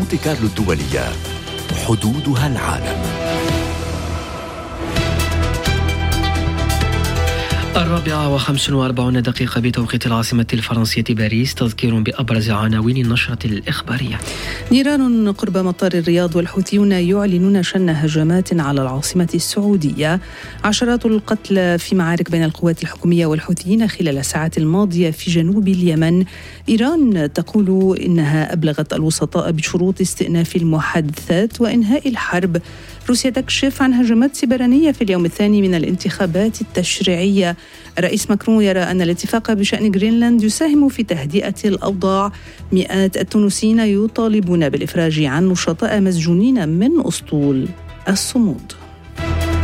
مونتي كارلو الدولية، حدودها العالم. 4:45 بتوقيت العاصمة الفرنسية باريس. تذكير بأبرز عناوين النشرة الإخبارية. نيران قرب مطار الرياض والحوثيون يعلنون شن هجمات على العاصمة السعودية. عشرات القتلى في معارك بين القوات الحكومية والحوثيين خلال الساعات الماضية في جنوب اليمن. إيران تقول إنها أبلغت الوسطاء بشروط استئناف المحادثات وإنهاء الحرب. روسيا تكشف عن هجمات سبرانية في اليوم الثاني من الانتخابات التشريعية. الرئيس ماكرون يرى أن الاتفاق بشأن غرينلاند يساهم في تهدئة الأوضاع. مئات التونسيين يطالبون بالإفراج عن نشطاء مسجونين من أسطول الصمود.